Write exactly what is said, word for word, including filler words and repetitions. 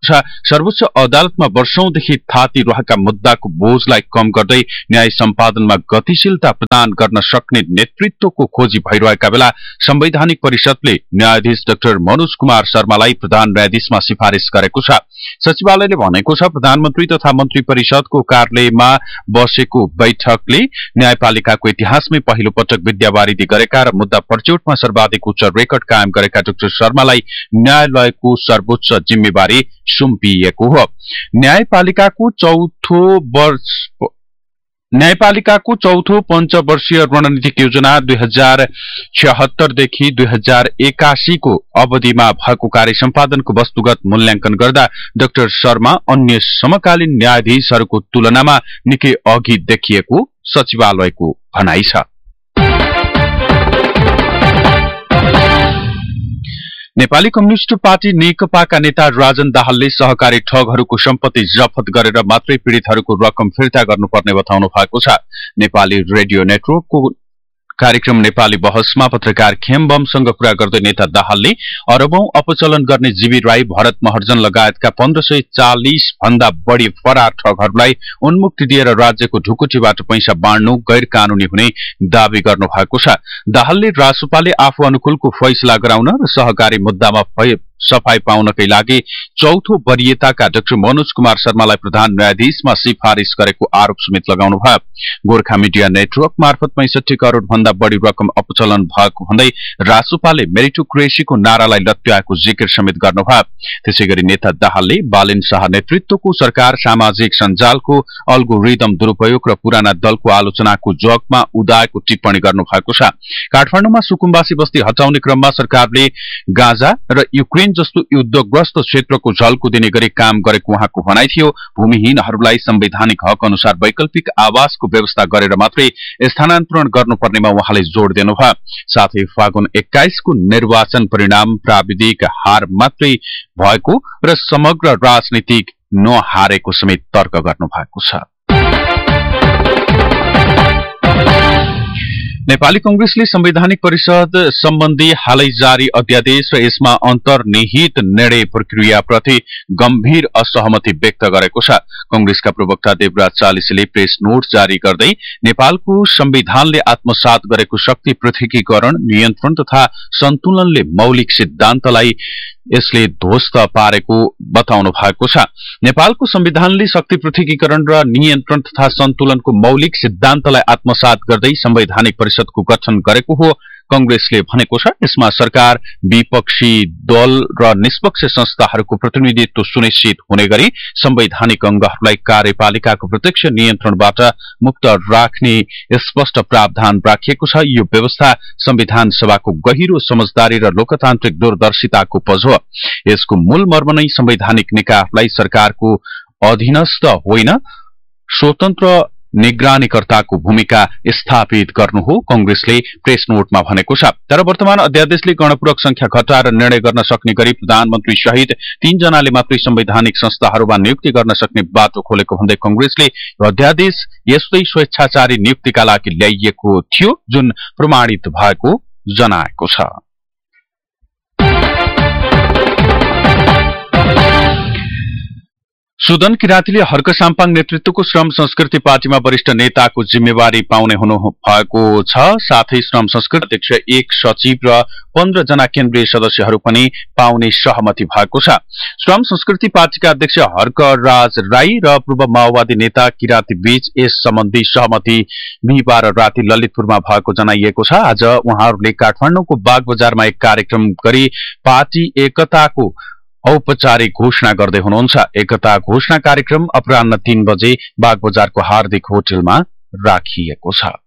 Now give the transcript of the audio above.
छ। सर्वोच्च अदालतमा वर्षौंदेखि थातिरहेका मुद्दाको बोझलाई कम गर्दै न्याय सम्पादनमा गतिशीलता प्रदान गर्न सक्ने नेतृत्वको खोजी भइरहेका बेला संवैधानिक परिषदले न्यायाधीश डाक्टर मनोज कुमार शर्मालाई प्रधान न्यायाधीशमा सिफारिश गरेको छ। सचिवालयले भनेको छ प्रधानमन्त्री तथा मन्त्री परिषदको कार्यालयमा बसेको बैठकले न्यायपालिकाको इतिहासमै पहिलो पटक विद्यावारिधि गरेका र मुद्दा पर्चोटमा सर्वाधिक उच्च रेकर्ड कायम गरेका डाक्टर शर्मालाई न्यायालयको सर्वोच्च जिम्मेवारी सुम्पिएको हो। न्यायपालिकाको चौथो वर्ष न्यायपालिकाको चौथो पञ्चवर्षीय रणनीतिक योजना दुई हजार छिहत्तरदेखि दुई हजार एकासीको अवधिमा भएको कार्य सम्पादनको वस्तुगत मूल्याङ्कन गर्दा डाक्टर शर्मा अन्य समकालीन न्यायाधीशहरूको तुलनामा निकै अघि देखिएको सचिवालयको भनाइ छ। नेपाली कम्युनिष्ट पार्टी नेकपाका नेता राजन दाहालले सहकारी ठगहरूको सम्पत्ति जफत गरेर मात्रै पीड़ितहरूको रकम फिर्ता गर्नुपर्ने बताउनु भएको छ। नेपाली रेडियो नेटवर्कको कार्यक्रम नेपाली बहसमा पत्रकार खेमबमसँग कुरा गर्दै नेता दाहालले अरबौं अपचलन गर्ने जीवी राई, भरत महर्जन लगायतका पन्ध्र सय चालिस भन्दा बढ़ी फरार ठगहरूलाई उन्मुक्ति दिएर राज्यको ढुकुटीबाट पैसा बाँड्नु गैर कानूनी हुने दावी गर्नु भएको छ। दाहालले रासोपाले आफू अनुकूलको फैसला गराउन र सहकारी मुद्दामा सफाई पाउनकै लागि चौथो वरियताका डाक्टर मनोज कुमार शर्मालाई प्रधान न्यायाधीशमा सिफारिश गरेको आरोप समेत लगाउनु भयो। गोर्खा मिडिया नेटवर्क मार्फत पैंसठी करोड़ भन्दा बढ़ी रकम अपचलन भएको भन्दै रासोपाले मेरिटोक्रेसीको नारालाई लत्याएको जिकिर समेत गर्नुभयो। त्यसैगरी नेता दाहालले बालिन शाह नेतृत्वको सरकार सामाजिक सञ्जालको अल्गोरिदम दुरूपयोग र पुराना दलको आलोचनाको जगमा उदाएको टिप्पणी गर्नु भएको छ। काठमाडौँमा सुकुम्बासी बस्ती हटाउने क्रममा सरकारले गाँजा र युक्रेन जस्तो युद्धग्रस्त क्षेत्रको झल्को दिने गरी काम गरेको उहाँको भनाइ थियो। भूमिहीनहरूलाई संवैधानिक हक अनुसार वैकल्पिक आवासको व्यवस्था गरेर मात्रै स्थानान्तरण गर्नुपर्नेमा उहाँले जोड़ दिनुभयो। साथै फागुन एक्काइसको निर्वाचन परिणाम प्राविधिक हार मात्रै भएको र समग्र राजनीतिक नहारेको समेत तर्क गर्नु भएको छ। नेपाली कंग्रेसले संवैधानिक परिषद सम्बन्धी हालै जारी अध्यादेश र यसमा अन्तर्निहित निर्णय प्रक्रियाप्रति गम्भीर असहमति व्यक्त गरेको छ। कंग्रेसका प्रवक्ता देवराज चालिसेले प्रेस नोट जारी गर्दै नेपालको संविधानले आत्मसात गरेको शक्ति पृथकीकरण, नियन्त्रण तथा सन्तुलनले मौलिक सिद्धान्तलाई यसले ध्वस्त पारेको बताउनु भएको छ। नेपालको संविधानले शक्ति पृथकीकरण र नियन्त्रण तथा सन्तुलनको मौलिक सिद्धान्तलाई आत्मसात गर्दै संवैधानिक परिषदको गठन गरेको हो। कंग्रेसले भनेको छ यसमा सरकार, विपक्षी दल र निष्पक्ष संस्थाहरूको प्रतिनिधित्व सुनिश्चित हुने गरी संवैधानिक अंगहरूलाई कार्यपालिकाको प्रत्यक्ष नियन्त्रणबाट मुक्त राख्ने स्पष्ट प्रावधान राखिएको छ। यो व्यवस्था संविधान सभाको गहिरो समझदारी र लोकतान्त्रिक दूरदर्शिताको पज हो। यसको मूल मर्म नै संवैधानिक निकायलाई सरकारको अधीनस्थ होइन, स्वतन्त्र निगरानीकर्ताको भूमिका स्थापित गर्नु हो, कंग्रेसले प्रेस नोटमा भनेको छ। तर वर्तमान अध्यादेशले गणपूरक संख्या घटाएर निर्णय गर्न सक्ने गरी प्रधानमन्त्री सहित तीन जनाले मात्रै संवैधानिक संस्थाहरूमा नियुक्ति गर्न सक्ने बाटो खोलेको भन्दै कंग्रेसले अध्यादेश यस्तै स्वेच्छाचारी नियुक्तिका लागि ल्याइएको थियो जुन प्रमाणित भएको जनाएको छ। सुदन किराँतीले हर्क साम्पाङ नेतृत्वको श्रम संस्कृति पार्टीमा वरिष्ठ नेताको जिम्मेवारी पाउने हुनु भएको छ। साथै श्रम संस्कृति अध्यक्ष, एक सचिव र पन्ध्र जना केन्द्रीय सदस्यहरू पनि पाउने सहमति भएको छ। श्रम संस्कृति पार्टीका अध्यक्ष हर्क राज राई र पूर्व माओवादी नेता किराँती बीच यस सम्बन्धी सहमति बिहिबार राति ललितपुरमा भएको जनाइएको छ। आज उहाँहरूले काठमाडौँको बाग बजारमा एक कार्यक्रम गरी पार्टी एकताको औपचारिक घोषणा गर्दै हुनुहुन्छ। एकता घोषणा कार्यक्रम अपराह्न तीन बजे बाग बजारको हार्दिक होटलमा राखिएको छ।